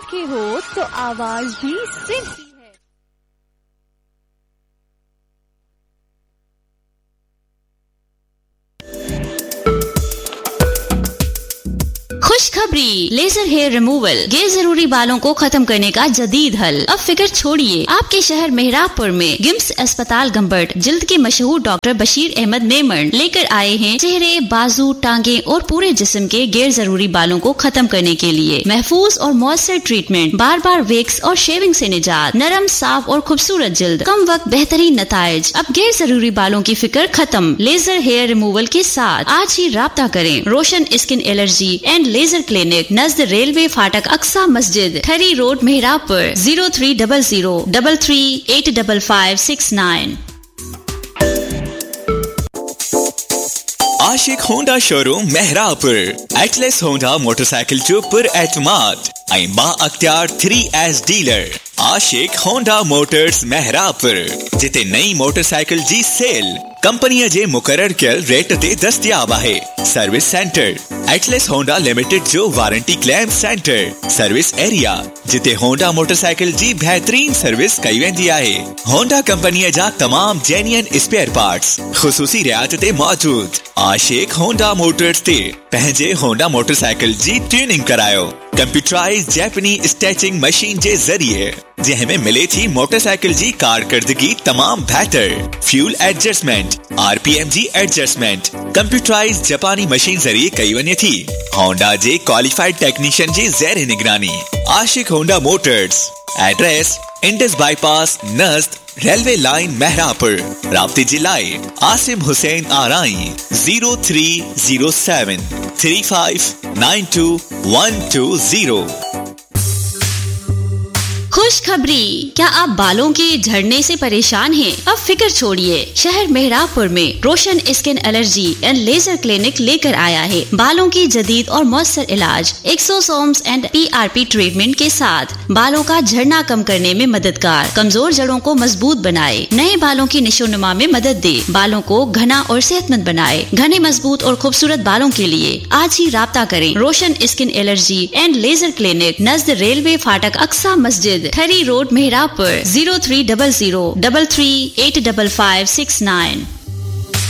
साथ के हो तो आवाज भी सिर्फ है। खुशखबरी, लेजर हेयर रिमूवल गैर जरूरी बालों को खत्म करने का जदीद हल। अब फिक्र छोड़िए, आपके शहर मेहराबपुर में गिम्स अस्पताल गंबट जिल्द के मशहूर डॉक्टर बशीर अहमद मेमन लेकर आए हैं चेहरे, बाजू, टांगे और पूरे जिस्म के गैर जरूरी बालों को खत्म करने के लिए महफूज और मौसर ट्रीटमेंट, बार बार वेक्स और शेविंग से निजात, नरम, साफ और खूबसूरत जिल्द, कम वक्त बेहतरीन नताइज। अब गैर जरूरी बालों की फिक्र खत्म लेजर हेयर रिमूवल के साथ। आज ही राब्ता करें रोशन skin allergy and laser clinic, नज़द railway फाटक, अक्सा मस्जिद, ठरी रोड, मेहराबपुर। 030033855569। आशिक Honda showroom मेहराबपुर, Atlas Honda motorcycle जो पुर एतमाद ऐं बा अख्तियार 3S डीलर आशिक होंडा मोटर्स मेहराबपुर, जिते नई मोटरसाइकिल जी सेल कंपनी जे मुकर्रर कयल रेट ते दस्तयाब है। Service centre Atlas Honda limited जो warranty claim centre, service area जिते होंडा मोटरसाइकिल जी बेहतरीन सर्विस कई वेंदी आहे। होंडा कंपनी जा तमाम जेन्युइन स्पेयर पार्ट्स खुसूसी रियायत ते मौजूद। आशिक होंडा मोटर्स ते पंहिंजे होंडा मोटरसाइकिल जी ट्यूनिंग करायो कंप्यूटराइज जैपनीज स्टैचिंग मशीन जे जरिए, जंहिंमें मिले थी मोटरसाइकिल जी कारकर्दगी तमाम बेहतर। फ्यूल एडजस्टमेंट, RPM जी एडजस्टमेंट कंप्यूटराइज जापानी मशीन जरिए कई वने थी। होंडा जे क्वालिफाइड टेक्नीशियन जी ज़ेर निगरानी। आशिक Honda Motors, address Indus bypass नज़द railway line मेहराबपुर। राब्ते जिलाए Asim Hussain आराई 0307 3592 120। खुशखबरी, क्या आप बालों के झड़ने से परेशान हैं? अब फिक्र छोड़िए, शहर मेहराबपुर में रोशन skin allergy and laser clinic लेकर आया है बालों की जदीद और मौसर इलाज, एक्सोसोम्स एंड PRP ट्रीटमेंट के साथ बालों का झड़ना कम करने में मददगार, कमजोर जड़ों को मजबूत बनाए, नए बालों की निशोनुमा में मदद दे, बालों को घना और सेहतमंद बनाए। घने, मजबूत और खूबसूरत बालों के लिए आज ही राब्ता करें रोशन skin allergy and laser clinic, नज़द railway फाटक, अक्सा मस्जिद, ठरी रोड, मेहराबपुर। 030033855569।